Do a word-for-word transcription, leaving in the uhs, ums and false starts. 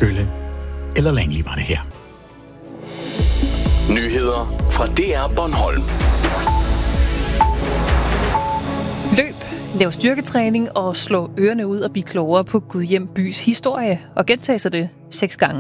Skylle eller Langley var det her. Nyheder fra D R Bornholm. Løb, lav styrketræning og slå ørerne ud og blive klogere på Gudhjem bys historie og gentage sig det seks gange.